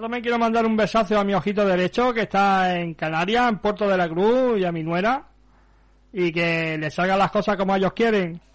también quiero mandar un besazo a mi ojito derecho que está en Canarias, en Puerto de la Cruz, y a mi nuera, y que le salgan las cosas como ellos quieren.